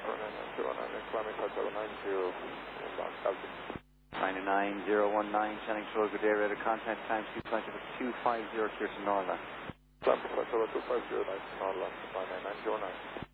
climbing hotel 90, inbound altitude. 99019, Jennings Road, good day, radar contact, time 250, clear to Norla. Climbing hotel 250, nice to Norla, 99019.